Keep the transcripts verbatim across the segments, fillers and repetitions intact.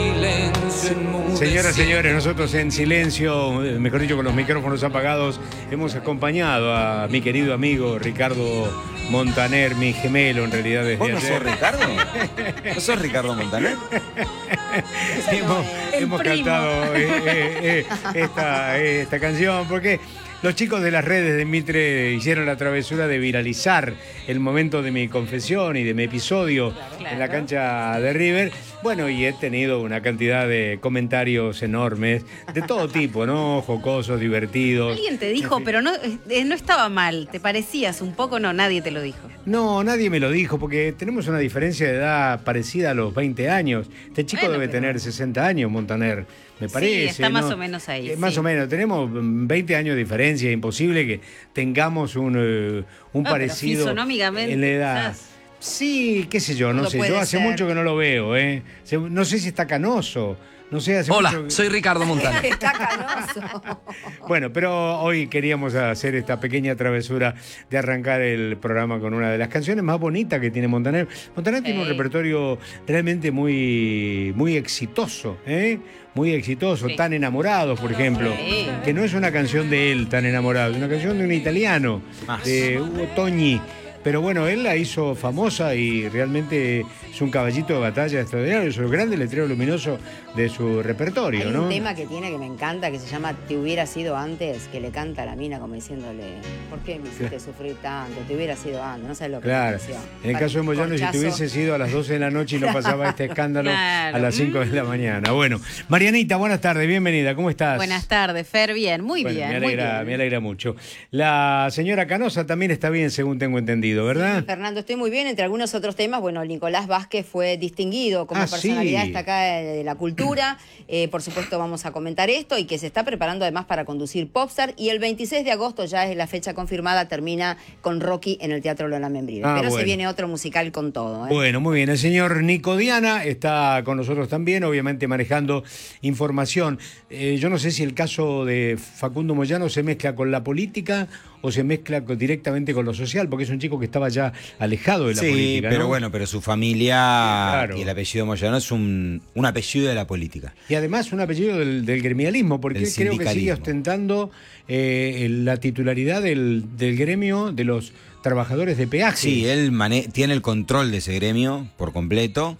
Señoras y señores, nosotros en silencio, mejor dicho, con los micrófonos apagados, hemos acompañado a mi querido amigo Ricardo Montaner, mi gemelo en realidad desde ¿Vos no ayer. sos Ricardo? ¿No sos Ricardo Montaner? hemos El hemos primo. cantado eh, eh, eh, esta, eh, esta canción porque los chicos de las redes de Mitre hicieron la travesura de viralizar el momento de mi confesión y de mi episodio Claro. en la cancha de River. Bueno, y he tenido una cantidad de comentarios enormes, de todo tipo, ¿no? Jocosos, divertidos. Alguien te dijo, pero no, eh, no estaba mal, te parecías un poco, no, nadie te lo dijo. No, nadie me lo dijo, porque tenemos una diferencia de edad parecida a los veinte años. Este chico Bueno, debe pero- tener sesenta años, Montaner, me parece. Sí, está ¿no? más o menos ahí, Eh, sí. Más o menos, tenemos veinte años de diferencia, imposible que tengamos un, eh, un No, pero parecido fisonómicamente, en la edad. quizás. Sí, qué sé yo, no Todo sé, puede yo hace ser. mucho que no lo veo, ¿eh? Se- No sé si está canoso, no sé, hace Hola, mucho que- soy Ricardo Montaner. Está canoso. Bueno, pero hoy queríamos hacer esta pequeña travesura de arrancar el programa con una de las canciones más bonitas que tiene Montaner. Montaner tiene un Sí. repertorio realmente muy, muy exitoso, ¿eh? Muy exitoso, Sí. Tan Enamorados, por ejemplo, Sí. que no es una canción de él, Tan Enamorado, es una canción de un italiano, Más. de Hugo Togni. Pero bueno, él la hizo famosa y realmente es un caballito de batalla extraordinario, es el grande letrero luminoso de su repertorio, Hay ¿no? un tema que tiene que me encanta que se llama Te hubiera sido antes, que le canta a la mina como diciéndole, ¿por qué me hiciste sufrir tanto? Te hubiera sido antes, no sé lo que Claro, es la canción. en el Para caso de Moyano, si corchazo. te hubiese sido a las doce de la noche y no pasaba este escándalo Claro. a las cinco de la mañana. Bueno, Marianita, buenas tardes, bienvenida, ¿cómo estás? Buenas tardes, Fer, bien, muy Bueno, bien, me muy alegra, bien. me alegra mucho. La señora Canosa también está bien, según tengo entendido, ¿verdad? Fernando, estoy muy bien. Entre algunos otros temas, bueno, Nicolás Vázquez fue distinguido como Ah, personalidad sí. destacada de la cultura. Eh, por supuesto, vamos a comentar esto y que se está preparando además para conducir Popstar. Y el veintiséis de agosto, ya es la fecha confirmada, termina con Rocky en el Teatro Lola Membrive. Ah, Pero bueno. se viene otro musical con todo, ¿eh? Bueno, muy bien. El señor Nico Diana está con nosotros también, obviamente manejando información. Eh, yo no sé si el caso de Facundo Moyano se mezcla con la política o se mezcla con- directamente con lo social, porque es un chico que estaba ya alejado de la Sí, política, pero ¿no? bueno, pero su familia Claro. y el apellido Moyano es un, un apellido de la política. Y además un apellido del, del gremialismo, porque Del él creo que sigue sindicalismo. ostentando eh, el- la titularidad del, del gremio de los trabajadores de peaje. Sí, él mane- tiene el control de ese gremio por completo,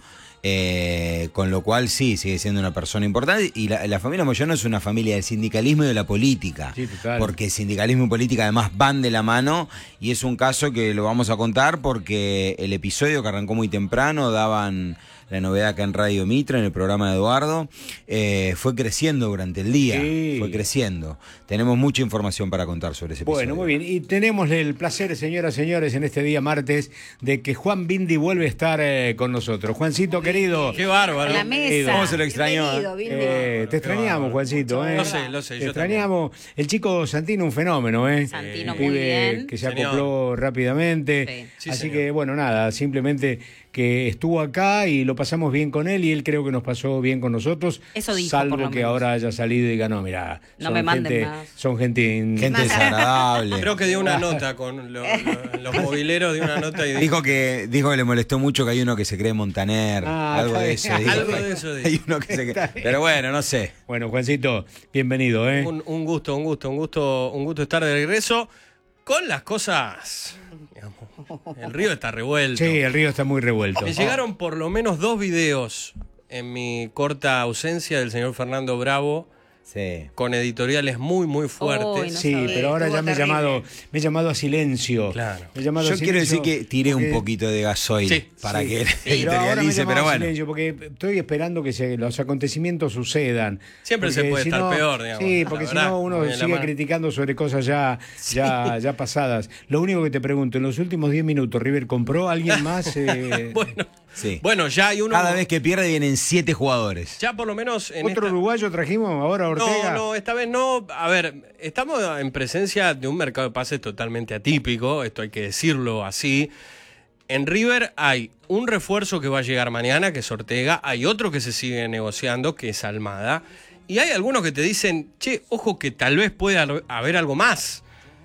eh, con lo cual sí, sigue siendo una persona importante. Y la, la familia Moyano es una familia del sindicalismo y de la política. Sí, total. Porque sindicalismo y política además van de la mano, y es un caso que lo vamos a contar porque el episodio que arrancó muy temprano, daban la novedad acá en Radio Mitra, en el programa de Eduardo, eh, fue creciendo durante el día, Sí. fue creciendo. Tenemos mucha información para contar sobre ese episodio. Bueno, muy bien. Y tenemos el placer, señoras y señores, en este día martes, de que Juan Bindi vuelve a estar eh, con nosotros. Juancito, querido. Qué bárbaro. La mesa. ¿Cómo se lo extrañó? Bienvenido, Bindi. Eh, te extrañamos, Juancito. ¿eh? Lo sé, lo sé, Te yo extrañamos. El chico Santino, un fenómeno, ¿eh? Santino, Un muy pibe bien. que se Señor. acopló rápidamente. Sí. Sí, Así señor. que, bueno, nada, simplemente que estuvo acá y lo pasamos bien con él y él creo que nos pasó bien con nosotros. Eso dijo, Salvo por lo que menos. ahora haya salido y diga, no, mira, No son me manden gente, más. son gente, in- Gente desagradable. Creo que dio una nota con lo- lo- los mobileros, dio una nota y dijo, Dijo que, dijo que le molestó mucho que hay uno que se cree Montaner, Ah, algo de está eso. bien. dijo. Algo de eso dijo. Hay uno que se cree. Pero bueno, no sé. Bueno, Juancito, bienvenido, ¿eh? un, un gusto, un gusto, un gusto, un gusto estar de regreso con las cosas. Digamos, el río está revuelto. Sí, el río está muy revuelto. Me llegaron por lo menos dos videos en mi corta ausencia del señor Fernando Bravo, Sí. con editoriales muy, muy fuertes. Uy, no Sí, sabía. pero ahora Estuvo ya me he terrible. llamado, me he llamado a silencio. Claro. Me he llamado Yo a quiero silencio decir que tiré un porque- poquito de gasoil Sí, para sí, que sí, pero ahora me he editorialice, llamado pero a bueno. silencio porque estoy esperando que se- los acontecimientos sucedan. Siempre se Porque puede si estar no- peor, digamos, Sí, la porque si verdad, no uno muy en la sigue mano. criticando sobre cosas ya, ya, ya pasadas. Lo único que te pregunto, en los últimos diez minutos, ¿River compró a alguien más? Eh, Bueno, Sí. bueno, ya hay uno. Cada vez que pierde vienen siete jugadores. Ya por lo menos en ¿Otro esta- uruguayo trajimos ahora, Ortega? No, no, esta vez no. A ver, estamos en presencia de un mercado de pases totalmente atípico, esto hay que decirlo así. En River hay un refuerzo que va a llegar mañana, que es Ortega, hay otro que se sigue negociando, que es Almada, y hay algunos que te dicen, che, ojo que tal vez pueda haber algo más.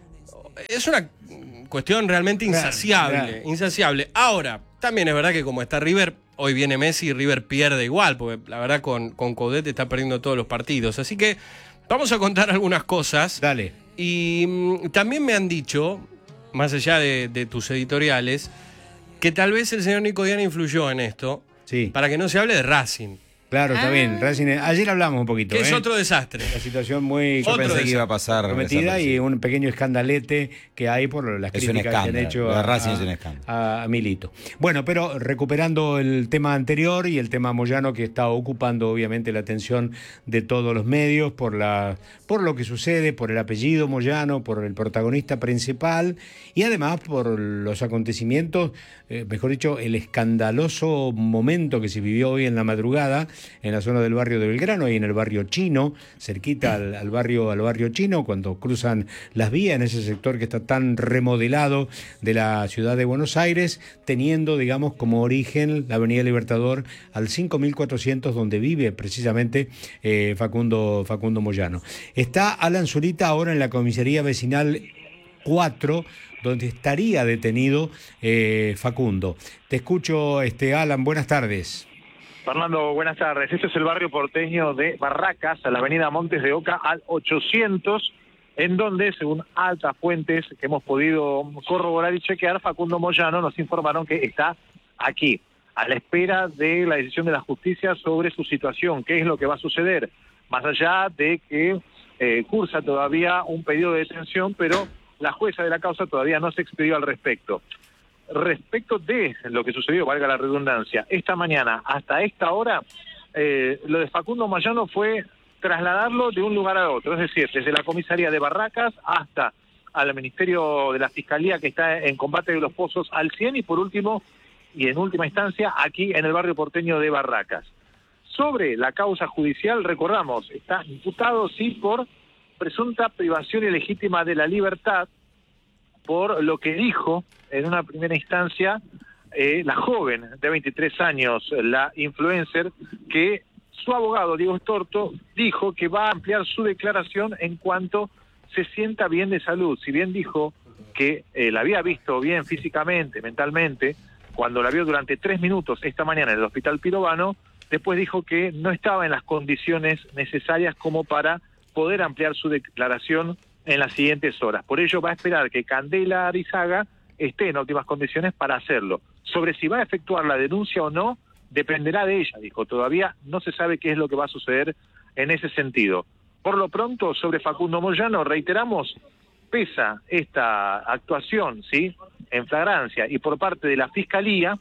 Es una cuestión realmente Claro, insaciable, claro. insaciable. Ahora, también es verdad que como está River, hoy viene Messi y River pierde igual, porque la verdad con, con Coudet está perdiendo todos los partidos. Así que vamos a contar algunas cosas. Dale. Y mm, también me han dicho, más allá de, de tus editoriales, que tal vez el señor Nico Diana influyó en esto, Sí. para que no se hable de Racing, Claro, está Ah. bien. Racing, ayer hablamos un poquito. que es ¿eh? otro desastre. La situación muy Otro Pensé de que iba a pasar comprometida y desapercibido. un pequeño escandalete que hay por las Es un críticas que han escándalo. hecho Lo de a, Racing a- es un escándalo. a- a Milito. Bueno, pero recuperando el tema anterior y el tema Moyano, que está ocupando obviamente la atención de todos los medios por la por lo que sucede, por el apellido Moyano, por el protagonista principal y además por los acontecimientos, eh, mejor dicho, el escandaloso momento que se vivió hoy en la madrugada en la zona del barrio de Belgrano y en el barrio chino, cerquita al, al barrio al barrio chino, cuando cruzan las vías en ese sector que está tan remodelado de la ciudad de Buenos Aires, teniendo, digamos, como origen la Avenida Libertador al cinco mil cuatrocientos, donde vive precisamente eh, Facundo, Facundo Moyano. Está Alan Zurita ahora en la comisaría vecinal cuatro, donde estaría detenido eh, Facundo. Te escucho, este Alan, buenas tardes. Fernando, buenas tardes. Este es el barrio porteño de Barracas, a la avenida Montes de Oca al ochocientos, en donde, según altas fuentes que hemos podido corroborar y chequear, Facundo Moyano nos informaron que está aquí, a la espera de la decisión de la justicia sobre su situación, qué es lo que va a suceder, más allá de que eh, cursa todavía un pedido de detención, pero la jueza de la causa todavía no se expidió al respecto. Respecto de lo que sucedió, valga la redundancia, esta mañana hasta esta hora, eh, lo de Facundo Moyano fue trasladarlo de un lugar a otro, es decir, desde la comisaría de Barracas hasta al Ministerio de la Fiscalía, que está en Combate de los Pozos al cien, y por último, y en última instancia, aquí en el barrio porteño de Barracas. Sobre la causa judicial, recordamos, está imputado, sí, por presunta privación ilegítima de la libertad, por lo que dijo en una primera instancia eh, la joven de veintitrés años, la influencer, que su abogado, Diego Estorto, dijo que va a ampliar su declaración en cuanto se sienta bien de salud. Si bien dijo que eh, la había visto bien físicamente, mentalmente, cuando la vio durante tres minutos esta mañana en el Hospital Pirovano, después dijo que no estaba en las condiciones necesarias como para poder ampliar su declaración en las siguientes horas. Por ello va a esperar que Candela Arizaga esté en óptimas condiciones para hacerlo. Sobre si va a efectuar la denuncia o no, dependerá de ella, dijo. Todavía no se sabe qué es lo que va a suceder en ese sentido. Por lo pronto, sobre Facundo Moyano, reiteramos, pesa esta actuación, ¿sí?, en flagrancia y por parte de la Fiscalía,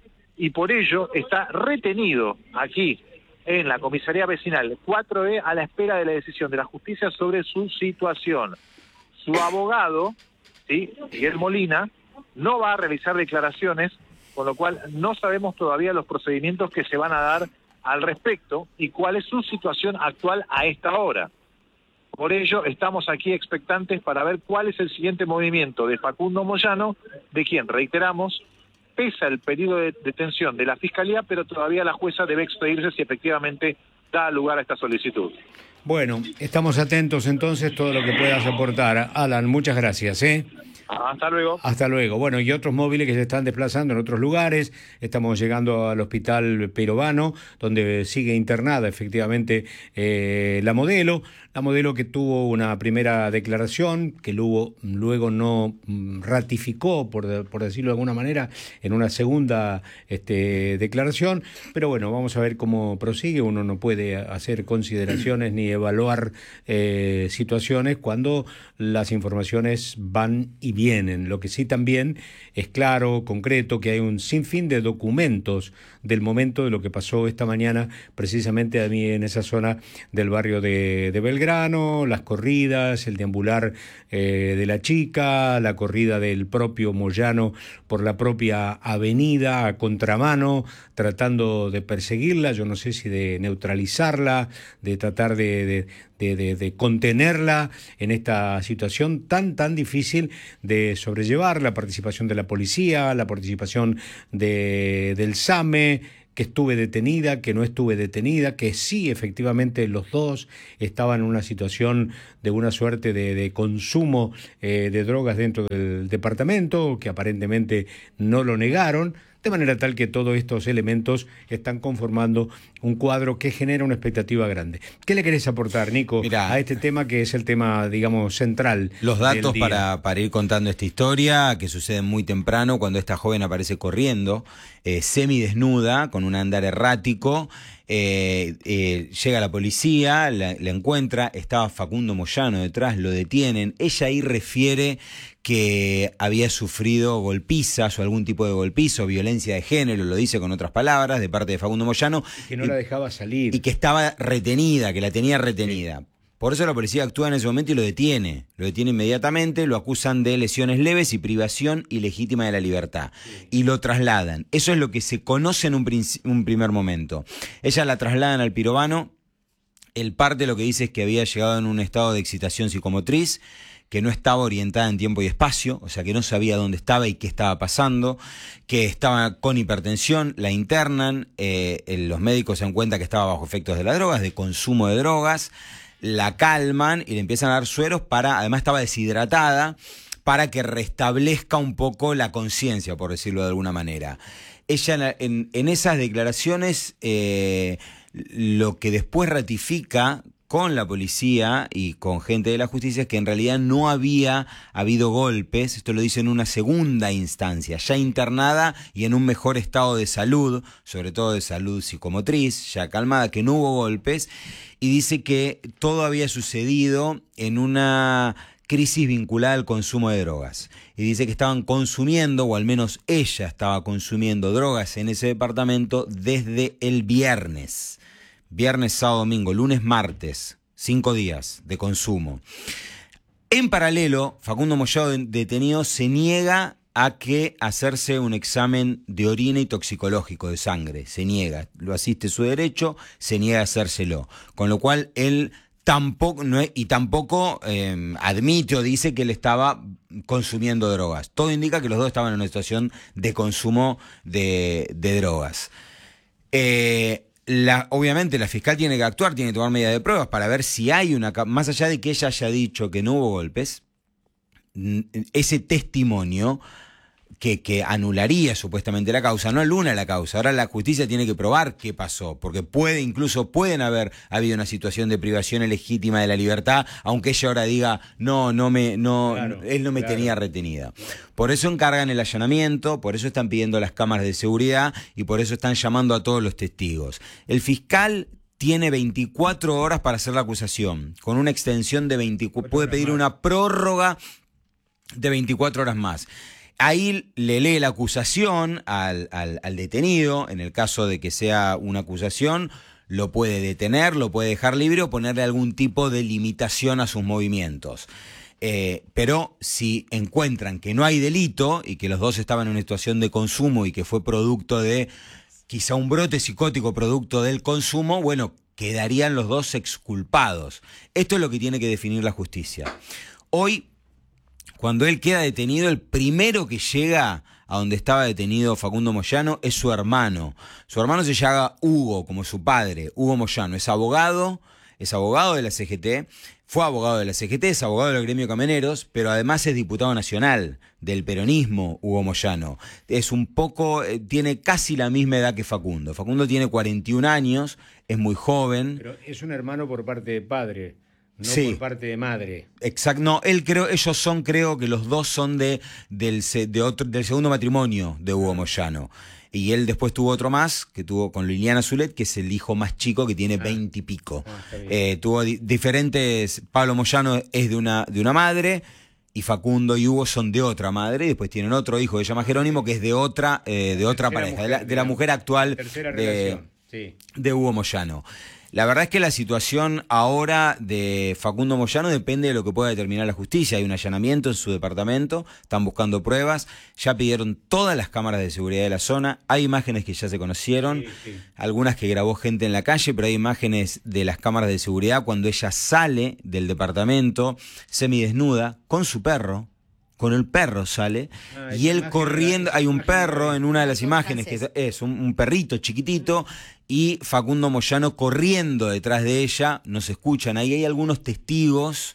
y por ello está retenido aquí en la comisaría vecinal cuatro E a la espera de la decisión de la justicia sobre su situación. Su abogado, ¿sí?, Miguel Molina, no va a realizar declaraciones, con lo cual no sabemos todavía los procedimientos que se van a dar al respecto y cuál es su situación actual a esta hora. Por ello, estamos aquí expectantes para ver cuál es el siguiente movimiento de Facundo Moyano, de quien, reiteramos, pesa el pedido de detención de la Fiscalía, pero todavía la jueza debe expedirse si efectivamente da lugar a esta solicitud. Bueno, estamos atentos entonces, todo lo que puedas aportar. Alan, muchas gracias, ¿eh? Hasta luego. Hasta luego. Bueno, y otros móviles que se están desplazando en otros lugares. Estamos llegando al hospital Pirovano, donde sigue internada efectivamente eh, la modelo. La modelo que tuvo una primera declaración, que luego, luego no ratificó, por, por decirlo de alguna manera, en una segunda este, declaración. Pero bueno, vamos a ver cómo prosigue. Uno no puede hacer consideraciones ni evaluar eh, situaciones cuando las informaciones van y vienen. Lo que sí también es claro, concreto, que hay un sinfín de documentos del momento de lo que pasó esta mañana, precisamente a mí en esa zona del barrio de, de Belgrano, las corridas, el deambular eh, de la chica, la corrida del propio Moyano por la propia avenida a contramano, tratando de perseguirla, yo no sé si de neutralizarla, de tratar de, de De, de, de contenerla en esta situación tan, tan difícil de sobrellevar, la participación de la policía, la participación de, del SAME, que estuve detenida, que no estuve detenida, que sí, efectivamente, los dos estaban en una situación de una suerte de, de consumo eh, de drogas dentro del departamento, que aparentemente no lo negaron. de manera tal que todos estos elementos están conformando un cuadro que genera una expectativa grande. ¿Qué le querés aportar, Nico, Mirá, a este tema que es el tema, digamos, central? Los datos del día? para, para ir contando esta historia, que sucede muy temprano, cuando esta joven aparece corriendo, eh, semidesnuda, con un andar errático. Eh, eh, llega la policía, la, la encuentra, estaba Facundo Moyano detrás, lo detienen. Ella ahí refiere que había sufrido golpizas o algún tipo de golpizo, violencia de género, lo dice con otras palabras, de parte de Facundo Moyano. Y que no y, la dejaba salir. Y que estaba retenida, que la tenía retenida. Sí. Por eso la policía actúa en ese momento y lo detiene. Lo detiene inmediatamente, lo acusan de lesiones leves y privación ilegítima de la libertad. Sí. Y lo trasladan. Eso es lo que se conoce en un, un primer momento. Ella la trasladan al pirobano. El parte lo que dice es que había llegado en un estado de excitación psicomotriz, que no estaba orientada en tiempo y espacio, o sea que no sabía dónde estaba y qué estaba pasando, que estaba con hipertensión, la internan, eh, los médicos se dan cuenta que estaba bajo efectos de las drogas, de consumo de drogas, la calman y le empiezan a dar sueros para, además estaba deshidratada, para que restablezca un poco la conciencia, por decirlo de alguna manera. Ella en, en esas declaraciones, eh, lo que después ratifica con la policía y con gente de la justicia es que en realidad no había habido golpes, esto lo dice en una segunda instancia, ya internada y en un mejor estado de salud, sobre todo de salud psicomotriz, ya calmada, que no hubo golpes, y dice que todo había sucedido en una crisis vinculada al consumo de drogas. Y dice que estaban consumiendo, o al menos ella estaba consumiendo drogas en ese departamento desde el viernes. Viernes, sábado, domingo, lunes, martes, cinco días de consumo. En paralelo, Facundo Moyano, detenido, se niega a que hacerse un examen de orina y toxicológico de sangre. Se niega, lo asiste su derecho, se niega a hacérselo. Con lo cual él tampoco, no es, y tampoco eh, admite o dice que él estaba consumiendo drogas. Todo indica que los dos estaban en una situación de consumo de, de drogas. Eh... La, obviamente la fiscal tiene que actuar, tiene que tomar medidas de pruebas para ver si hay una... Más allá de que ella haya dicho que no hubo golpes, ese testimonio que, que anularía supuestamente la causa, no anula la causa. Ahora la justicia tiene que probar qué pasó, porque puede, incluso pueden haber habido una situación de privación ilegítima de la libertad, aunque ella ahora diga, no, no me, no, claro, él no me claro. tenía retenida. Por eso encargan el allanamiento, por eso están pidiendo las cámaras de seguridad y por eso están llamando a todos los testigos. El fiscal tiene veinticuatro horas para hacer la acusación, con una extensión de veinticuatro, puede pedir una prórroga de veinticuatro horas más. Ahí le lee la acusación al, al, al detenido, en el caso de que sea una acusación, lo puede detener, lo puede dejar libre o ponerle algún tipo de limitación a sus movimientos. Eh, pero si encuentran que no hay delito y que los dos estaban en una situación de consumo y que fue producto de quizá un brote psicótico producto del consumo, bueno, quedarían los dos exculpados. Esto es lo que tiene que definir la justicia. Hoy, cuando él queda detenido, el primero que llega a donde estaba detenido Facundo Moyano es su hermano. Su hermano se llama Hugo, como su padre, Hugo Moyano. Es abogado, es abogado de la C G T, fue abogado de la C G T, es abogado del gremio camioneros, pero además es diputado nacional del peronismo, Hugo Moyano. Es un poco, eh, tiene casi la misma edad que Facundo. Facundo tiene cuarenta y un años, es muy joven. Pero es un hermano por parte de padre. No sí. por parte de madre. Exacto, no, él creo, ellos son, creo que los dos son de, del, de otro, del segundo matrimonio de Hugo Moyano. Y él después tuvo otro más, que tuvo con Liliana Zulet, que es el hijo más chico, que tiene veinte y pico. Ah, eh, tuvo di diferentes, Pablo Moyano es de una, de una madre, y Facundo y Hugo son de otra madre, y después tienen otro hijo que se llama Jerónimo, que es de otra, eh, de otra pareja, mujer, de, la, de la mujer actual de, sí. de Hugo Moyano. La verdad es que la situación ahora de Facundo Moyano depende de lo que pueda determinar la justicia. Hay un allanamiento en su departamento, están buscando pruebas, ya pidieron todas las cámaras de seguridad de la zona, hay imágenes que ya se conocieron, sí, sí. algunas que grabó gente en la calle, pero hay imágenes de las cámaras de seguridad cuando ella sale del departamento semidesnuda con su perro. Con el perro sale, ah, y él corriendo, hay un perro en una de las imágenes, que es, es un, un perrito chiquitito, y Facundo Moyano corriendo detrás de ella, nos escuchan, ahí hay algunos testigos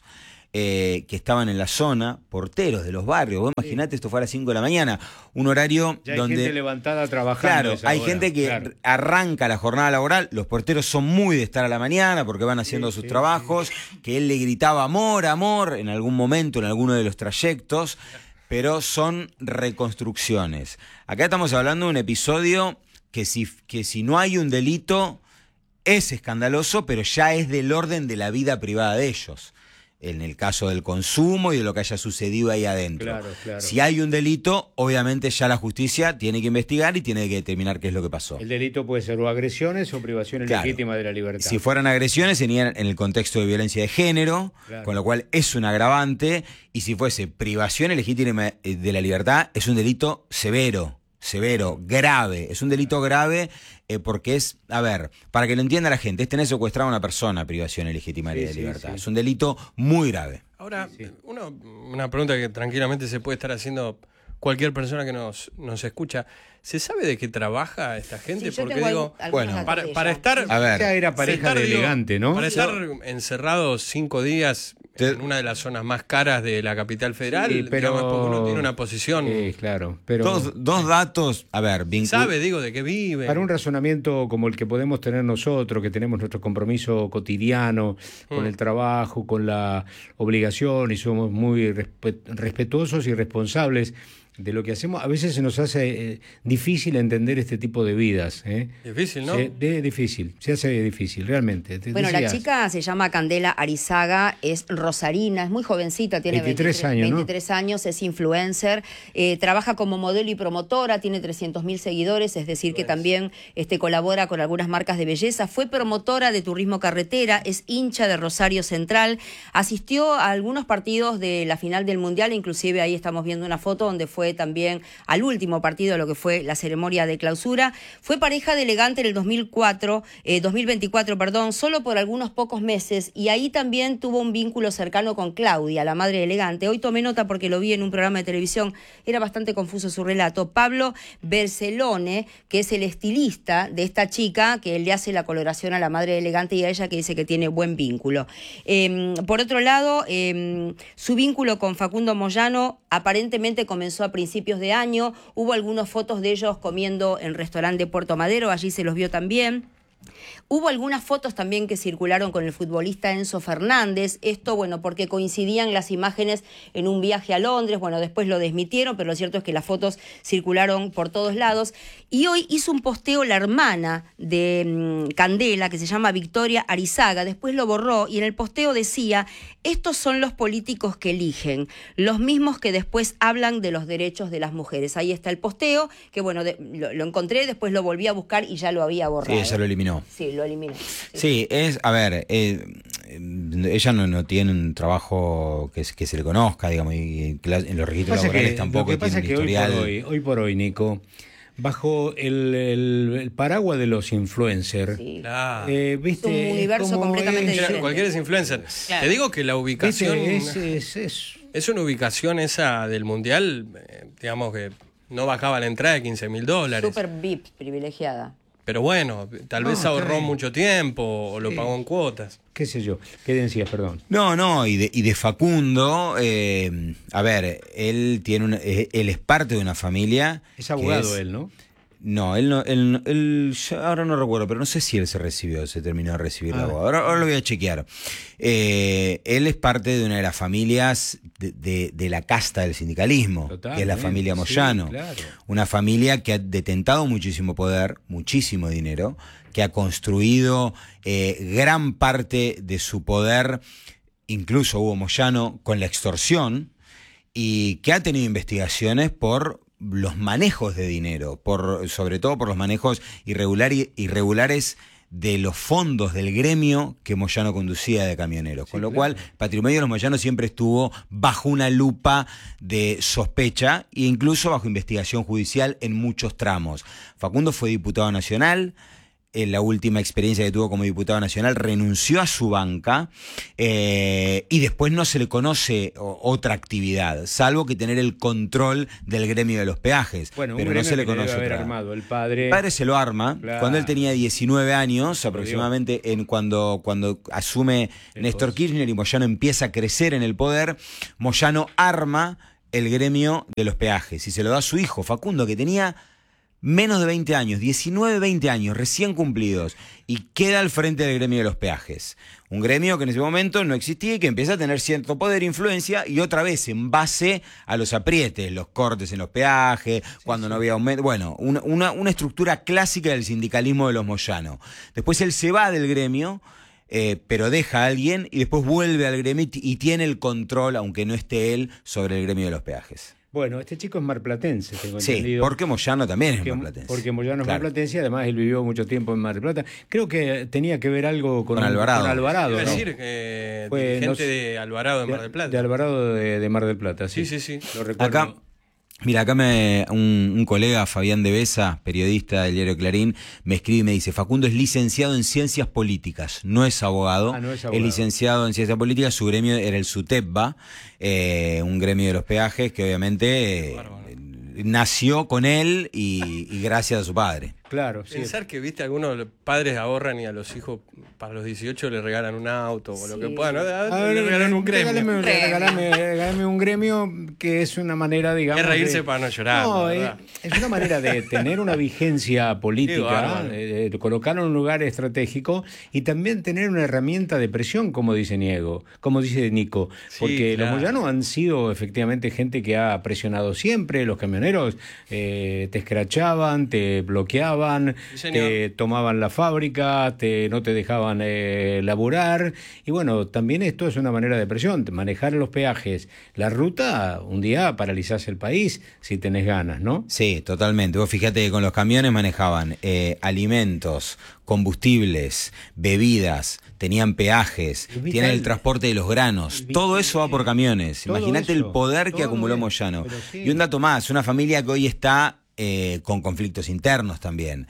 eh, que estaban en la zona, porteros de los barrios. Vos imaginate, esto fue a las cinco de la mañana, un horario Ya hay donde... gente levantada trabajando. Claro, a esa hay hora, gente que claro. arranca la jornada laboral, los porteros son muy de estar a la mañana porque van haciendo Sí, sus sí, trabajos, que él le gritaba amor, amor en algún momento, en alguno de los trayectos, pero son reconstrucciones. Acá estamos hablando de un episodio que si, que si no hay un delito es escandaloso, pero ya es del orden de la vida privada de ellos. En el caso del consumo y de lo que haya sucedido ahí adentro. Claro, claro. Si hay un delito, obviamente ya la justicia tiene que investigar y tiene que determinar qué es lo que pasó. El delito puede ser o agresiones o privación Claro. ilegítima de la libertad. Si fueran agresiones, serían en el contexto de violencia de género, Claro. con lo cual es un agravante. Y si fuese privación ilegítima de la libertad, es un delito severo, severo, grave. Es un delito grave eh, porque es, a ver, para que lo entienda la gente, es tener secuestrada a una persona, privación ilegítima Sí, de sí, libertad. sí. Es un delito muy grave. Ahora, uno, una pregunta que tranquilamente se puede estar haciendo cualquier persona que nos, nos escucha. ¿Se sabe de qué trabaja esta gente? Sí, yo Porque tengo digo, algún- algunos bueno, datos para, de para ella. estar... A ver, Ya era pareja estar, de digo, elegante, ¿no? Para estar encerrados cinco días Te- en una de las zonas más caras de la capital federal, Sí, pero digamos, porque uno tiene una posición... Sí, claro, pero dos, dos datos, a ver, vincul- ¿Sabe, digo, de qué vive? para un razonamiento como el que podemos tener nosotros, que tenemos nuestro compromiso cotidiano con Mm. el trabajo, con la obligación y somos muy respe- respetuosos y responsables de lo que hacemos, a veces se nos hace eh, difícil entender este tipo de vidas. ¿eh? Difícil, ¿no? Se, de, difícil, se hace difícil, realmente. Te Bueno, la decías. chica se llama Candela Arizaga, es rosarina, es muy jovencita, tiene veintitrés años, ¿no? veintitrés años, es influencer, eh, trabaja como modelo y promotora, tiene trescientos mil seguidores, es decir, que también este, colabora con algunas marcas de belleza, fue promotora de turismo carretera, es hincha de Rosario Central, asistió a algunos partidos de la final del Mundial, inclusive ahí estamos viendo una foto donde fue también al último partido, lo que fue la ceremonia de clausura. Fue pareja de Elegante en el dos mil cuatro, eh, dos mil veinticuatro, perdón, solo por algunos pocos meses, y ahí también tuvo un vínculo cercano con Claudia, la madre de Elegante. Hoy tomé nota porque lo vi en un programa de televisión, era bastante confuso su relato. Pablo Bercelone, que es el estilista de esta chica, que le hace la coloración a la madre de Elegante y a ella, que dice que tiene buen vínculo. Eh, por otro lado, eh, su vínculo con Facundo Moyano aparentemente comenzó a principios de año. Hubo algunas fotos de ellos comiendo en restaurante Puerto Madero, allí se los vio también. Hubo algunas fotos también que circularon con el futbolista Enzo Fernández, esto bueno porque coincidían las imágenes en un viaje a Londres, bueno después lo desmitieron, pero lo cierto es que las fotos circularon por todos lados, y hoy hizo un posteo la hermana de mmm, Candela, que se llama Victoria Arizaga, después lo borró y en el posteo decía: estos son los políticos que eligen, los mismos que después hablan de los derechos de las mujeres. Ahí está el posteo, que bueno, de, lo, lo encontré, después lo volví a buscar y ya lo había borrado. Sí, ella lo eliminó. Sí, lo eliminé. Sí, es, a ver, eh, ella no, no tiene un trabajo que, que se le conozca, digamos, y que la- en los registros Pasa laborales que- tampoco lo que pasa tiene es un que hoy historial. por hoy, hoy por hoy, Nico, bajo el, el- el paraguas de los influencers, Sí. Claro. eh, ¿viste? Es un universo como completamente es- diferente. Cualquiera es influencer. Claro. Te digo que la ubicación... ¿viste? Es, es, es- Es una ubicación esa del Mundial, eh, digamos que no bajaba la entrada de quince mil dólares. Super V I P, privilegiada. Pero bueno, tal No, vez está ahorró bien. mucho tiempo o lo Sí. pagó en cuotas. qué sé yo. ¿Qué decías, perdón? No, no, y de, y de Facundo, eh, a ver, él tiene una, eh, él es parte de una familia. Es que abogado es- él, ¿no? No, él no, él, no- él yo ahora no recuerdo, pero no sé si él se recibió, se terminó de recibir la Ah. abogado. Ahora, ahora lo voy a chequear. Eh, él es parte de una de las familias de, de- de la casta del sindicalismo, que es la Totalmente, familia sí, Moyano. claro. Una familia que ha detentado muchísimo poder, muchísimo dinero, que ha construido eh, gran parte de su poder, incluso Hugo Moyano, con la extorsión, y que ha tenido investigaciones por los manejos de dinero, por, sobre todo por los manejos irregular, irregulares de los fondos del gremio que Moyano conducía de camioneros. Con lo claro. cual, el patrimonio de los Moyanos siempre estuvo bajo una lupa de sospecha e incluso bajo investigación judicial en muchos tramos. Facundo fue diputado nacional, en la última experiencia que tuvo como diputado nacional, renunció a su banca eh, y después no se le conoce o, otra actividad, salvo que tener el control del gremio de los peajes. Bueno, pero un no se le que conoce debe haber otra. armado el padre. El padre se lo arma Claro. cuando él tenía diecinueve años aproximadamente, en cuando, cuando asume Néstor Kirchner y Moyano empieza a crecer en el poder. Moyano arma el gremio de los peajes y se lo da a su hijo Facundo, que tenía menos de veinte años, diecinueve, veinte años, recién cumplidos, y queda al frente del gremio de los peajes. Un gremio que en ese momento no existía y que empieza a tener cierto poder e influencia, y otra vez en base a los aprietes, los cortes en los peajes, sí, cuando sí. no había aumento. Bueno, una, una, una estructura clásica del sindicalismo de los Moyano. Después él se va del gremio, eh, pero deja a alguien y después vuelve al gremio y, y tiene el control, aunque no esté él, sobre el gremio de los peajes. Bueno, este chico es marplatense, tengo sí, entendido. porque Moyano también es porque, marplatense. Porque Moyano es claro. marplatense y además él vivió mucho tiempo en Mar del Plata. Creo que tenía que ver algo con, con Alvarado. Con Alvarado, Iba a ¿no? decir que Fue, dirigente no sé, de Alvarado de Mar del Plata. De Alvarado de, de Mar del Plata, sí. Sí, sí, sí. Lo recuerdo. Acá, mira, acá me, un, un colega, Fabián de Besa, periodista del diario Clarín, me escribe y me dice: Facundo es licenciado en Ciencias Políticas, no es abogado, ah, no es abogado. Es licenciado en Ciencias Políticas, su gremio era el SUTEPBA, eh, un gremio de los peajes que obviamente eh, nació con él y, y gracias a su padre. Claro, sí. Pensar que, viste, algunos padres ahorran y a los hijos para los dieciocho le regalan un auto o Sí. lo que puedan, ¿no? A ver, le regalan un gremio. Regálame, regálame, regálame un gremio que es una manera, digamos... Es reírse de, para no llorar. No, es, ¿verdad? es una manera de tener una vigencia Qué política, bárbaro. de, de colocarlo en un lugar estratégico y también tener una herramienta de presión, como dice Niego, como dice Nico. Sí, Porque claro. los Moyano han sido efectivamente gente que ha presionado siempre, los camioneros eh, te escrachaban, te bloqueaban, Sí, te tomaban la fábrica, te, no te dejaban eh, laburar. Y bueno, también esto es una manera de presión. Manejar los peajes, la ruta, un día paralizás el país si tenés ganas, ¿no? Sí, totalmente. Vos fíjate que con los camiones manejaban eh, alimentos, combustibles, bebidas, tenían peajes, Vital. tienen el transporte de los granos. Vital. Todo eso va por camiones. Todo Imagínate eso, el poder que todo acumuló es, Moyano. pero sí. Y un dato más, una familia que hoy está eh, con conflictos internos también,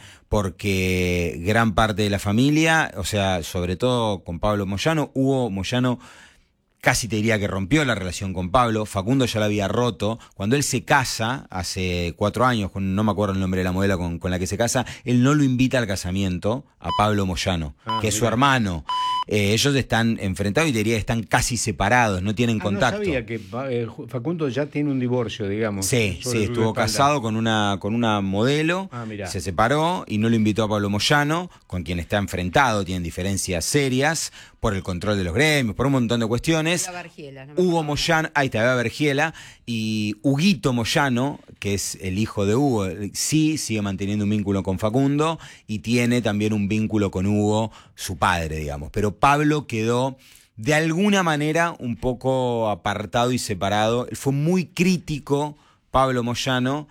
porque gran parte de la familia, o sea, sobre todo con Pablo Moyano, Hugo Moyano casi te diría que rompió la relación con Pablo. Facundo ya la había roto. Cuando él se casa, hace cuatro años, con, no me acuerdo el nombre de la modelo con, con la que se casa, él no lo invita al casamiento a Pablo Moyano, Ah, que es su mira. hermano. Eh, ellos están enfrentados y te diría que están casi separados, no tienen Ah, contacto. no sabía que eh, Facundo ya tiene un divorcio, digamos. Sí, sobre sí, su estuvo espalda. casado con una, con una modelo, Ah, mirá. se separó y no lo invitó a Pablo Moyano, con quien está enfrentado, tienen diferencias serias por el control de los gremios, por un montón de cuestiones. La Vergiela, no me Hugo acuerdo. Moyano, ahí está, Eva Vergiela, y Huguito Moyano, que es el hijo de Hugo, sí sigue manteniendo un vínculo con Facundo y tiene también un vínculo con Hugo, su padre, digamos. Pero Pablo quedó de alguna manera un poco apartado y separado. Él fue muy crítico, Pablo Moyano,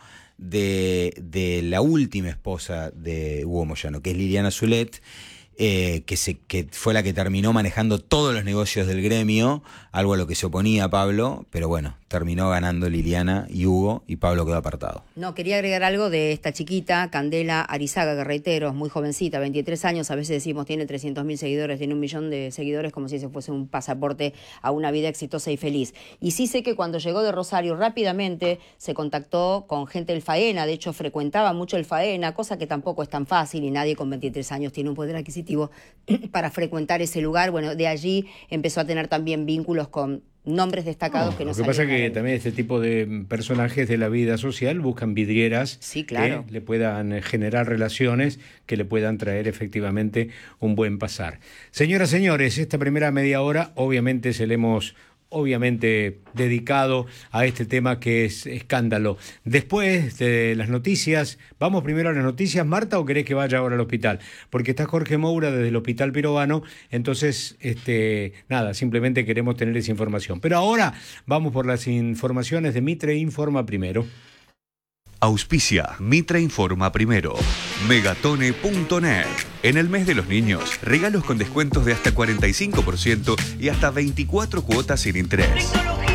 de, de la última esposa de Hugo Moyano, que es Liliana Zulet. Eh, que, se, que fue la que terminó manejando todos los negocios del gremio, algo a lo que se oponía Pablo, pero bueno, terminó ganando Liliana y Hugo y Pablo quedó apartado. No, quería agregar algo de esta chiquita, Candela Arizaga, que reitero, es muy jovencita, veintitrés años, a veces decimos tiene trescientos mil seguidores, tiene un millón de seguidores, como si ese fuese un pasaporte a una vida exitosa y feliz. Y sí sé que cuando llegó de Rosario rápidamente se contactó con gente del Faena, de hecho frecuentaba mucho el Faena, cosa que tampoco es tan fácil y nadie con veintitrés años tiene un poder adquisitivo para frecuentar ese lugar. Bueno, de allí empezó a tener también vínculos con nombres destacados que no Lo que pasa es salieron a que él. también este tipo de personajes de la vida social buscan vidrieras Sí, claro. que le puedan generar relaciones que le puedan traer efectivamente un buen pasar. Señoras, señores, esta primera media hora obviamente se le hemos obviamente dedicado a este tema que es escándalo. Después de las noticias, ¿vamos primero a las noticias, Marta, o querés que vaya ahora al hospital? Porque está Jorge Moura desde el Hospital Pirovano, entonces, este, nada, simplemente queremos tener esa información. Pero ahora vamos por las informaciones de Mitre Informa Primero. Auspicia Mitre Informa Primero. Megatone punto net. En el mes de los niños, regalos con descuentos de hasta cuarenta y cinco por ciento y hasta veinticuatro cuotas sin interés.